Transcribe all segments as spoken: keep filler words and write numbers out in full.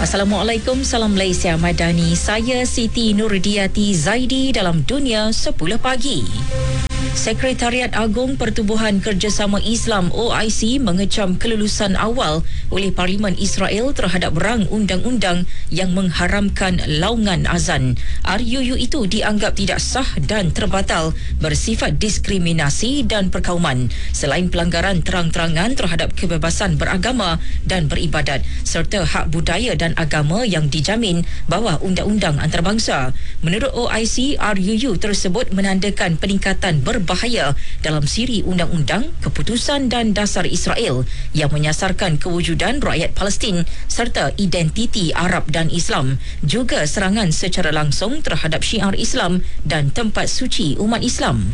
Assalamualaikum, salam Malaysia Madani. Saya Siti Nurdiati Zaidi dalam Dunia sepuluh Pagi. Sekretariat Agung Pertubuhan Kerjasama Islam O I C mengecam kelulusan awal oleh Parlimen Israel terhadap rang undang-undang yang mengharamkan laungan azan. R U U itu dianggap tidak sah dan terbatal, bersifat diskriminasi dan perkauman, selain pelanggaran terang-terangan terhadap kebebasan beragama dan beribadat serta hak budaya dan agama yang dijamin bawah undang-undang antarabangsa. Menurut O I C, R U U tersebut menandakan peningkatan berbahaya dalam siri undang-undang, keputusan dan dasar Israel yang menyasarkan kewujudan rakyat Palestin serta identiti Arab dan Islam, juga serangan secara langsung terhadap syiar Islam dan tempat suci umat Islam.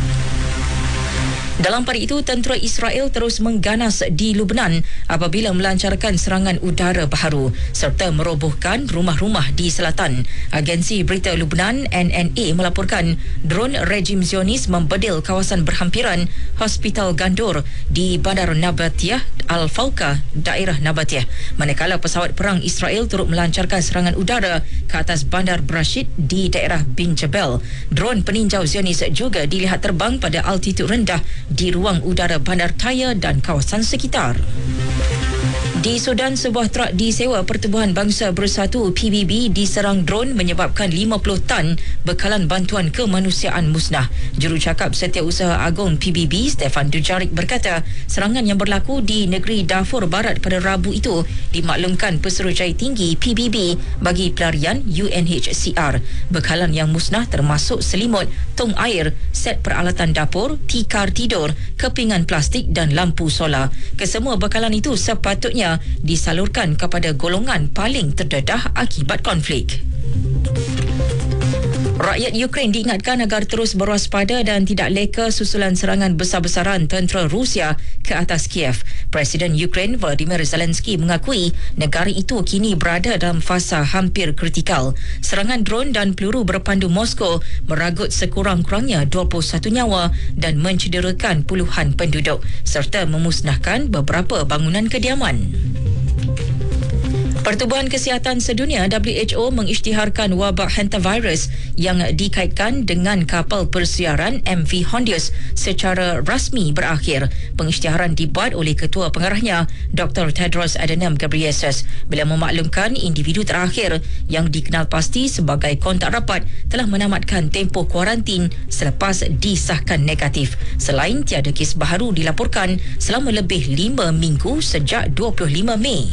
Dalam pada itu, tentera Israel terus mengganas di Lubnan apabila melancarkan serangan udara baharu serta merobohkan rumah-rumah di selatan. Agensi berita Lubnan N N A melaporkan dron rejim Zionis membedil kawasan berhampiran Hospital Gandour di Bandar Nabatiyah Al-Fawqa, daerah Nabatiyah, manakala pesawat perang Israel turut melancarkan serangan udara ke atas Bandar Brashid di daerah Bin Jabal. Dron peninjau Zionis juga dilihat terbang pada altitud rendah di ruang udara Bandar Taya dan kawasan sekitar. Di Sudan, sebuah truk disewa Pertubuhan Bangsa Bersatu P B B diserang dron menyebabkan lima puluh tan bekalan bantuan kemanusiaan musnah. Jurucakap Setiausaha Agung P B B, Stefan Dujarric, berkata serangan yang berlaku di negeri Darfur Barat pada Rabu itu dimaklumkan Pesuruhjaya Tinggi P B B bagi pelarian U N H C R. Bekalan yang musnah termasuk selimut, tong air, set peralatan dapur, tikar tidur, kepingan plastik dan lampu solar. Kesemua bekalan itu sepatutnya disalurkan kepada golongan paling terdedah akibat konflik. Rakyat Ukraine diingatkan agar terus berwaspada dan tidak leka susulan serangan besar-besaran tentera Rusia ke atas Kiev. Presiden Ukraine Volodymyr Zelensky mengakui negara itu kini berada dalam fasa hampir kritikal. Serangan dron dan peluru berpandu Moskow meragut sekurang-kurangnya dua puluh satu nyawa dan mencederakan puluhan penduduk serta memusnahkan beberapa bangunan kediaman. Pertubuhan Kesihatan Sedunia W H O mengisytiharkan wabak hantavirus yang dikaitkan dengan kapal persiaran M V Hondius secara rasmi berakhir. Pengisytiharan dibuat oleh Ketua Pengarahnya Doktor Tedros Adhanom Ghebreyesus bila memaklumkan individu terakhir yang dikenal pasti sebagai kontak rapat telah menamatkan tempoh kuarantin selepas disahkan negatif. Selain tiada kes baharu dilaporkan selama lebih lima minggu sejak dua puluh lima Mei.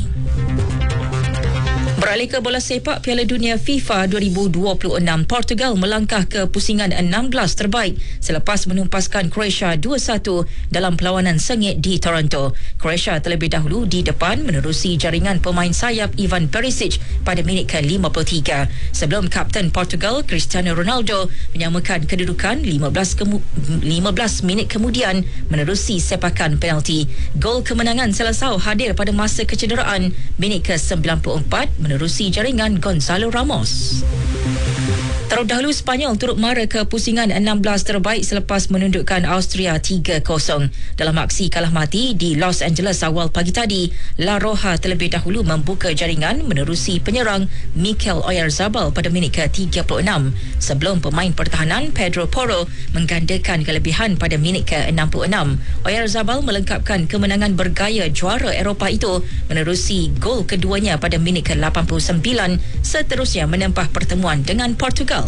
Beralih ke bola sepak Piala Dunia FIFA dua ribu dua puluh enam, Portugal melangkah ke pusingan enam belas terbaik selepas menumpaskan Croatia dua satu dalam perlawanan sengit di Toronto. Croatia terlebih dahulu di depan menerusi jaringan pemain sayap Ivan Perisic pada minit ke lima puluh tiga sebelum kapten Portugal Cristiano Ronaldo menyamakan kedudukan lima belas, kemu- lima belas minit kemudian menerusi sepakan penalti. Gol kemenangan Seleção hadir pada masa kecederaan minit ke sembilan puluh empat menerusi jaringan Gonzalo Ramos. Terdahulu Sepanyol turut mara ke pusingan enam belas terbaik selepas menundukkan Austria tiga kosong. Dalam aksi kalah mati di Los Angeles awal pagi tadi, La Roja terlebih dahulu membuka jaringan menerusi penyerang Mikel Oyarzabal pada minit ke tiga puluh enam sebelum pemain pertahanan Pedro Porro menggandakan kelebihan pada minit ke enam puluh enam. Oyarzabal melengkapkan kemenangan bergaya juara Eropah itu menerusi gol keduanya pada minit ke lapan puluh sembilan, seterusnya menempah pertemuan dengan Portugal.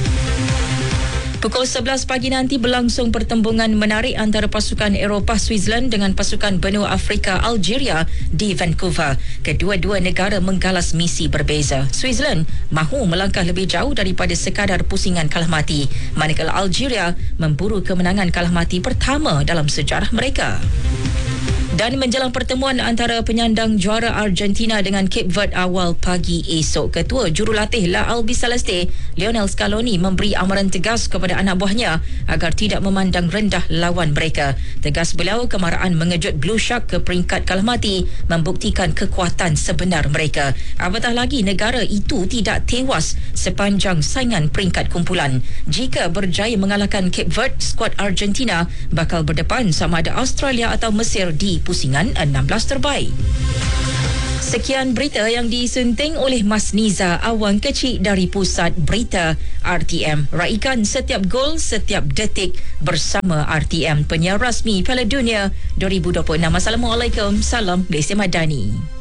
Pukul sebelas pagi nanti berlangsung pertembungan menarik antara pasukan Eropah Switzerland dengan pasukan benua Afrika Algeria di Vancouver. Kedua-dua negara menggalas misi berbeza. Switzerland mahu melangkah lebih jauh daripada sekadar pusingan kalah mati, manakala Algeria memburu kemenangan kalah mati pertama dalam sejarah mereka. Dan menjelang pertemuan antara penyandang juara Argentina dengan Cape Verde awal pagi esok, Ketua Jurulatih La Albiceleste Lionel Scaloni memberi amaran tegas kepada anak buahnya agar tidak memandang rendah lawan mereka. Tegas beliau, kemarahan mengejut Blue Shark ke peringkat kalah mati membuktikan kekuatan sebenar mereka. Apatah lagi negara itu tidak tewas sepanjang saingan peringkat kumpulan. Jika berjaya mengalahkan Cape Verde, skuad Argentina bakal berdepan sama ada Australia atau Mesir di pusingan enam belas terbaik. Sekian berita yang disunting oleh Mas Niza, awang kecil dari Pusat Berita R T M. Raikan setiap gol, setiap detik bersama R T M, penyiar rasmi Piala Dunia dua ribu dua puluh enam. Assalamualaikum, salam Malaysia Madani.